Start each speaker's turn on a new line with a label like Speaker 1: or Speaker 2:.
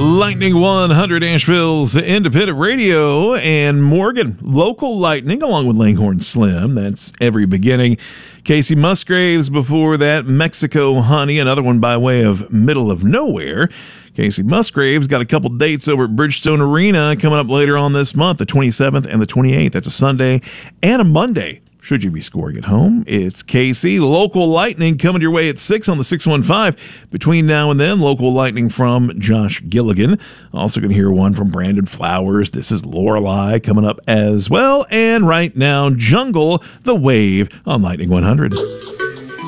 Speaker 1: Lightning 100, Asheville's independent radio, and Morgan, local lightning, along with Langhorne Slim. That's every beginning. Casey Musgraves before that, Mexico Honey, another one by way of Middle of Nowhere. Casey Musgraves got a couple dates over at Bridgestone Arena coming up later on this month, the 27th and the 28th. That's a Sunday and a Monday. Should you be scoring at home, it's KC Local Lightning coming your way at 6 on the 615. Between now and then, Local Lightning from Josh Gilligan. Also going to hear one from Brandon Flowers. This is Lorelei coming up as well. And right now, Jungle, The Wave on Lightning 100.